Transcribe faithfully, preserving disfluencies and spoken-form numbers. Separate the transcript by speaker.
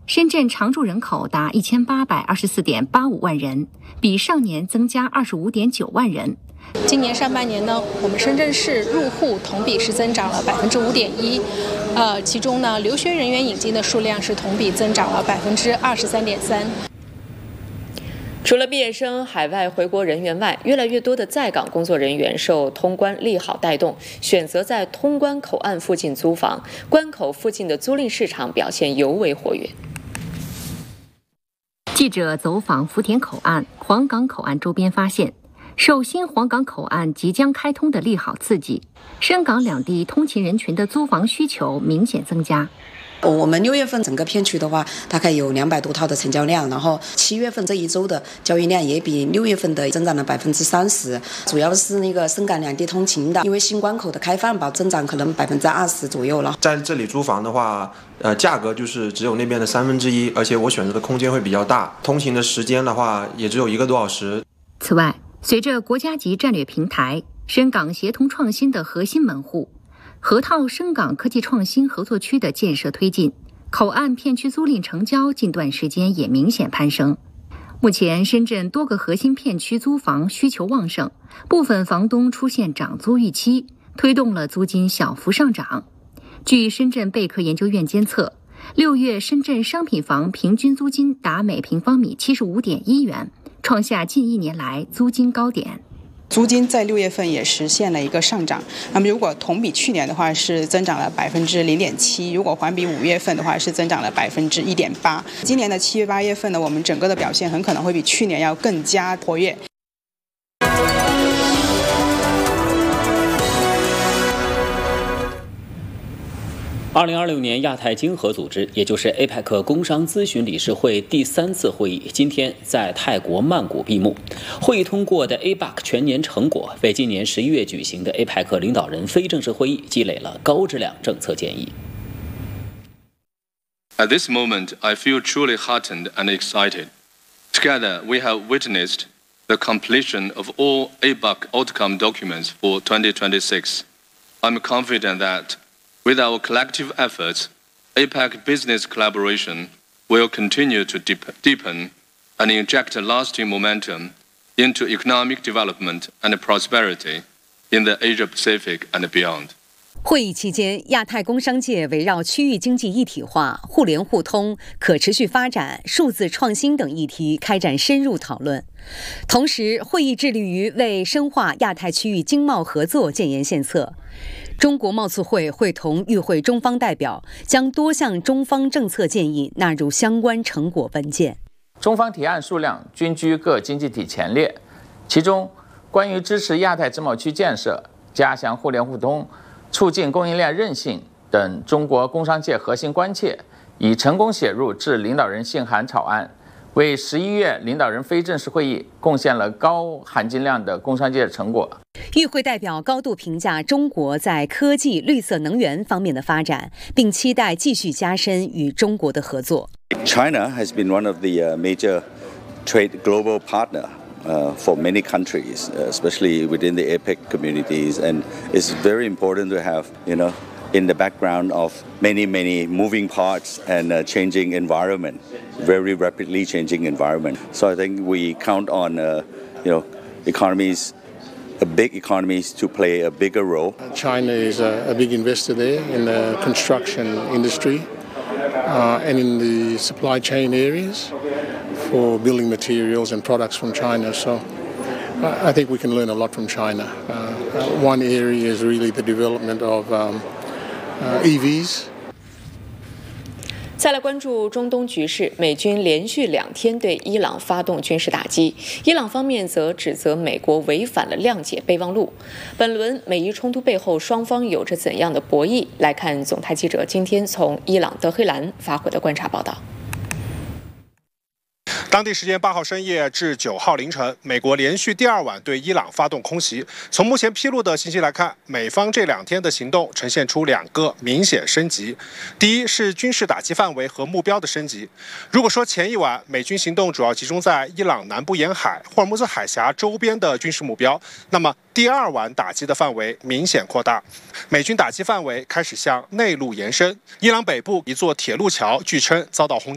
Speaker 1: 深圳常住人口达一千八百二十四点八五万人，比上年增加二十五点九万人。
Speaker 2: 今年上半年呢，我们深圳市入户同比是增长了百分之五点一，呃，其中呢，留学人员引进的数量是同比增长了百分之二十三点三。
Speaker 3: 除了毕业生、海外回国人员外，越来越多的在港工作人员受通关利好带动，选择在通关口岸附近租房，关口附近的租赁市场表现尤为活跃。
Speaker 1: 记者走访福田口岸、黄岗口岸周边发现，受新黄岗口岸即将开通的利好刺激，深港两地通勤人群的租房需求明显增加。
Speaker 4: 我们六月份整个片区的话，大概有两百多套的成交量，然后七月份这一周的交易量也比六月份的增长了百分之三十，主要是那个深港两地通勤的，因为新关口的开放吧，增长可能百分之二十左右了。
Speaker 5: 在这里租房的话，呃，价格就是只有那边的三分之一，而且我选择的空间会比较大，通勤的时间的话也只有一个多小时。
Speaker 1: 此外，随着国家级战略平台深港协同创新的核心门户河套深港科技创新合作区的建设推进，口岸片区租赁成交近段时间也明显攀升。目前深圳多个核心片区租房需求旺盛，部分房东出现涨租预期，推动了租金小幅上涨。据深圳贝壳研究院监测，六月深圳商品房平均租金达每平方米七十五点一元，创下近一年来租金高点。
Speaker 6: 租金在六月份也实现了一个上涨，那么如果同比去年的话是增长了百分之零点七，如果环比五月份的话是增长了百分之一点八。今年的七月八月份呢，我们整个的表现很可能会比去年要更加活跃。
Speaker 7: 二零二六年亚太经合组织，也就是 A P E C 工商咨询理事会第三次会议，今天在泰国曼谷闭幕。会议通过的 A P E C 全年成果，为今年十一月举行的 A P E C 领导人非正式会议积累了高质量政策建议。
Speaker 8: At this moment, I feel truly heartened and excited. Together, we have witnessed the completion of all A P E C outcome documents for twenty twenty-six. I'm confident that with our collective efforts, A P E C business collaboration will continue to deepen and inject lasting momentum into economic development and prosperity in the Asia-Pacific and beyond.
Speaker 9: 会议期间，亚太工商界围绕区域经济一体化、互联互通、可持续发展、数字创新等议题开展深入讨论。同时，会议致力于为深化亚太区域经贸合作建言献策。中国贸促会会同与会中方代表，将多项中方政策建议纳入相关成果文件。
Speaker 10: 中方提案数量均居各经济体前列，其中关于支持亚太自贸区建设、加强互联互通、促进供应链韧性等中国工商界核心关切，已成功写入致领导人信函草案，为十一月领导人非正式会议贡献了高含金量的工商界成果。
Speaker 9: 与会代表高度评价中国在科技、绿色能源方面的发展，并期待继续加深与中国的合作。
Speaker 11: China has been one of the major trade global partner uh, for many countries, especially within the A P E C communities, and it's very important to have, you know, in the background of many, many moving parts and a changing environment, very rapidly changing environment. So I think we count on, uh, you know, economies, a big economies to play a bigger role.
Speaker 12: China is a, a big investor there in the construction industry uh, and in the supply chain areas for building materials and products from China. So I think we can learn a lot from China. Uh, uh, one area is really the development of um, uh, E Vs.
Speaker 3: 再来关注中东局势，美军连续两天对伊朗发动军事打击，伊朗方面则指责美国违反了谅解备忘录。本轮美伊冲突背后，双方有着怎样的博弈？来看总台记者今天从伊朗德黑兰发回的观察报道。
Speaker 13: 当地时间八号深夜至九号凌晨，美国连续第二晚对伊朗发动空袭。从目前披露的信息来看，美方这两天的行动呈现出两个明显升级。第一是军事打击范围和目标的升级。如果说前一晚美军行动主要集中在伊朗南部沿海、霍尔木兹海峡周边的军事目标，那么第二晚打击的范围明显扩大，美军打击范围开始向内陆延伸。伊朗北部一座铁路桥据称遭到轰炸。